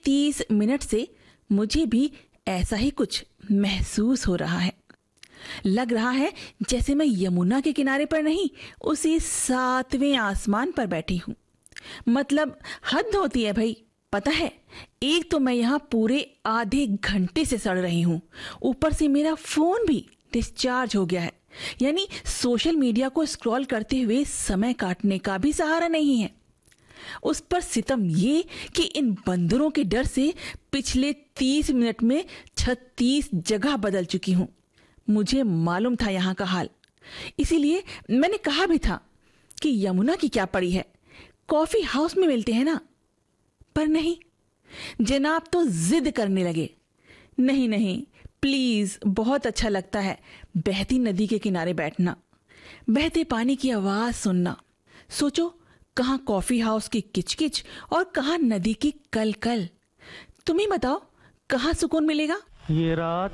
30 minute से मुझे भी ऐसा ही कुछ महसूस हो रहा है। लग रहा है जैसे मैं यमुना के किनारे पर नहीं, उसी 7वें आसमान पर बैठी हूं। मतलब हद होती है भाई। पता है, एक तो मैं यहाँ पूरे आधे घंटे से सड़ रही हूँ, ऊपर से मेरा फोन भी डिस्चार्ज हो गया है। यानी सोशल मीडिया को स्क्रॉल करते हुए समय काटने का भी सहारा नहीं है। उस पर सितम ये कि इन बंदरों के डर से पिछले 30 मिनट में 36 जगह बदल चुकी हूं। मुझे मालूम था यहाँ का हाल, इसीलिए मैंने कहा भी था कि यमुना की क्या पड़ी है, कॉफी हाउस में मिलते हैं ना। पर नहीं, जनाब तो जिद करने लगे। नहीं नहीं, प्लीज, बहुत अच्छा लगता है बहती नदी के किनारे बैठना, बहते पानी की आवाज सुनना। सोचो, कहाँ कॉफी हाउस की किचकिच और कहाँ नदी की कल कल। तुम ही बताओ, कहाँ सुकून मिलेगा। ये रात